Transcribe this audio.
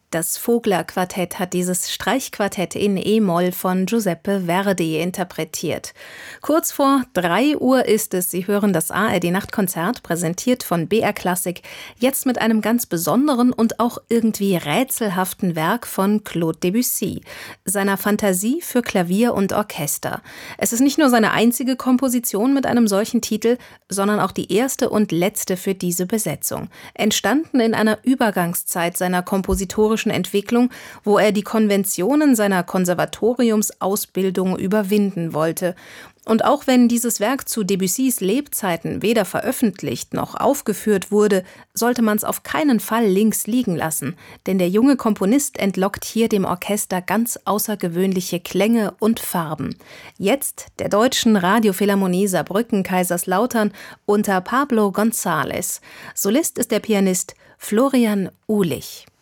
Das Vogler-Quartett hat dieses Streichquartett in E-Moll von Giuseppe Verdi interpretiert. Kurz vor 3 Uhr ist es. Sie hören das ARD-Nachtkonzert, präsentiert von BR Classic, jetzt mit einem ganz besonderen und auch irgendwie rätselhaften Werk von Claude Debussy, seiner Fantasie für Klavier und Orchester. Es ist nicht nur seine einzige Komposition mit einem solchen Titel, sondern auch die erste und letzte für diese Besetzung. Entstanden in einer Übergangszeit seiner kompositorischen Entwicklung, wo er die Konventionen seiner Konservatoriumsausbildung überwinden wollte. Und auch wenn dieses Werk zu Debussys Lebzeiten weder veröffentlicht noch aufgeführt wurde, sollte man es auf keinen Fall links liegen lassen, denn der junge Komponist entlockt hier dem Orchester ganz außergewöhnliche Klänge und Farben. Jetzt der Deutschen Radiophilharmonie Saarbrücken-Kaiserslautern unter Pablo González. Solist ist der Pianist Florian Uhlich.